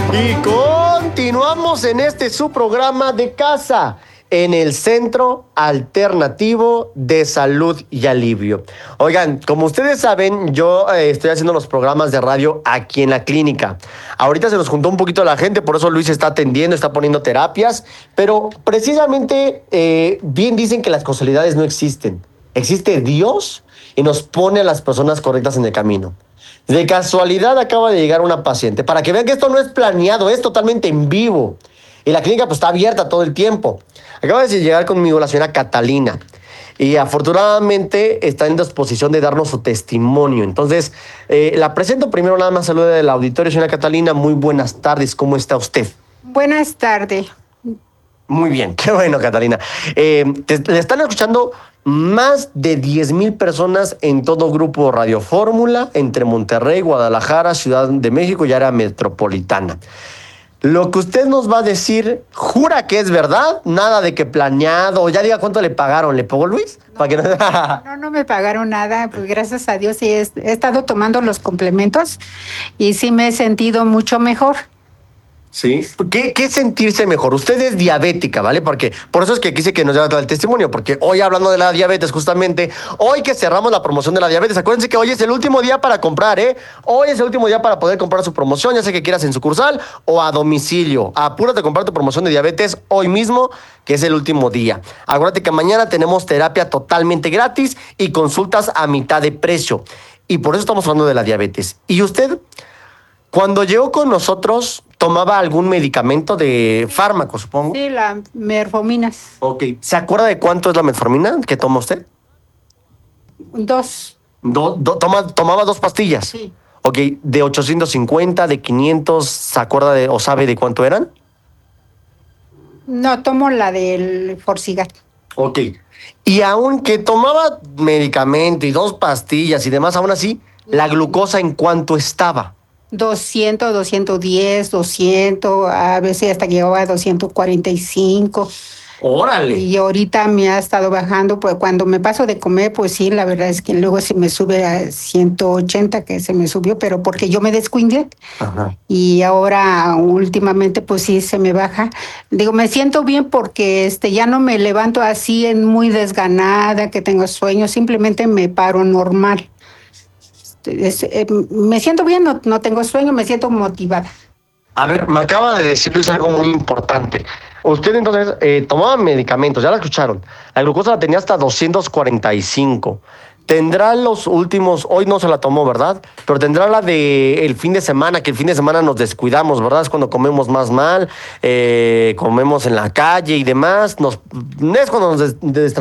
Y continuamos en este su programa de casa, en el Centro Alternativo de Salud y Alivio. Oigan, como ustedes saben, yo estoy haciendo los programas de radio aquí en la clínica. Ahorita se nos juntó un poquito la gente, por eso Luis está atendiendo, está poniendo terapias, pero precisamente bien dicen que las casualidades no existen. Existe Dios y nos pone a las personas correctas en el camino. De casualidad acaba de llegar una paciente, para que vean que esto no es planeado, es totalmente en vivo. Y la clínica pues está abierta todo el tiempo. Acaba de llegar conmigo la señora Catalina. Y afortunadamente está en disposición de darnos su testimonio. Entonces, la presento primero, nada más saluda del auditorio. Señora Catalina, muy buenas tardes. ¿Cómo está usted? Buenas tardes. Muy bien, qué bueno, Catalina. Le están escuchando más de 10,000 personas en todo Grupo Radio Fórmula, entre Monterrey, Guadalajara, Ciudad de México y área metropolitana. Lo que usted nos va a decir, ¿jura que es verdad? Nada de que planeado. Ya diga cuánto le pagaron. ¿Le pagó Luis? No, ¿Para que no me pagaron nada. Pues gracias a Dios sí he estado tomando los complementos y sí me he sentido mucho mejor. ¿Sí? ¿Qué sentirse mejor? Usted es diabética, ¿vale? Porque por eso es que quise que nos diera el testimonio, porque hoy hablando de la diabetes, justamente, hoy que cerramos la promoción de la diabetes, acuérdense que hoy es el último día para comprar, ¿eh? Hoy es el último día para poder comprar su promoción, ya sea que quieras en sucursal o a domicilio. Apúrate a comprar tu promoción de diabetes hoy mismo, que es el último día. Acuérdate que mañana tenemos terapia totalmente gratis y consultas a mitad de precio. Y por eso estamos hablando de la diabetes. ¿Y usted? Cuando llegó con nosotros, ¿tomaba algún medicamento de fármaco, supongo? Sí, la metforminas. Ok. ¿Se acuerda de cuánto es la metformina que toma usted? 2. Tomaba 2 pastillas. Sí. Ok. ¿De 850, de 500, se acuerda o sabe de cuánto eran? No, tomo la del Forxigat. Ok. Y aunque tomaba medicamento y 2 pastillas y demás, aún así, ¿la glucosa en cuánto estaba? 200, 210, 200, a veces hasta llegaba a 245. ¡Órale! Y ahorita me ha estado bajando, pues cuando me paso de comer, pues sí, la verdad es que luego se me sube a 180, que se me subió, pero porque yo me descuidé. Ajá. Y ahora últimamente pues sí se me baja. Digo, me siento bien porque ya no me levanto así muy desganada, que tengo sueño, simplemente me paro normal. Me siento bien, no tengo sueño, me siento motivada. A ver, me acaba de decir Luis algo muy importante. Usted entonces tomaba medicamentos, ya la escucharon. La glucosa la tenía hasta 245. Tendrá los últimos, hoy no se la tomó, ¿verdad? Pero tendrá la de el fin de semana, que el fin de semana nos descuidamos, ¿verdad? Es cuando comemos más mal, comemos en la calle y demás. Es cuando nos